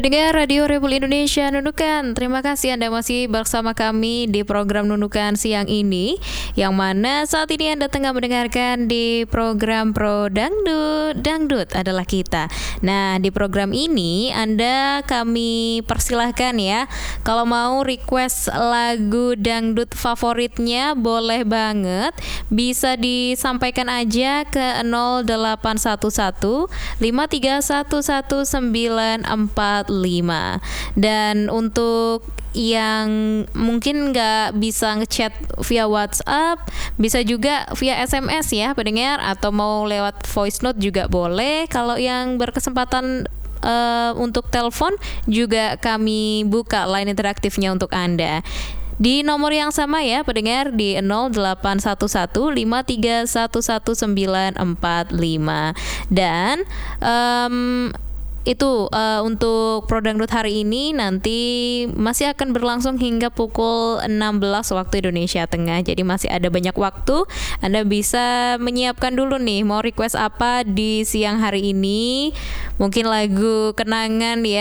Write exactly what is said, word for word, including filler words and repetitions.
Pendengar Radio Republik Indonesia Nunukan, terima kasih Anda masih bersama kami di program Nunukan siang ini, yang mana saat ini Anda tengah mendengarkan di program Pro Dangdut. Dangdut adalah kita. Nah, di program ini Anda kami persilahkan ya, kalau mau request lagu dangdut favoritnya boleh banget, bisa disampaikan aja ke nol delapan satu satu lima tiga satu satu sembilan empat lima. Dan untuk yang mungkin nggak bisa ngechat via WhatsApp, bisa juga via S M S ya pendengar, atau mau lewat voice note juga boleh. Kalau yang berkesempatan uh, untuk telepon juga kami buka line interaktifnya untuk Anda di nomor yang sama ya pendengar, di nol delapan satu satu lima tiga satu satu sembilan empat lima. Dan um, itu uh, untuk Pro Dangdut hari ini nanti masih akan berlangsung hingga pukul enam belas waktu Indonesia Tengah. Jadi masih ada banyak waktu. Anda bisa menyiapkan dulu nih mau request apa di siang hari ini. Mungkin lagu kenangan ya,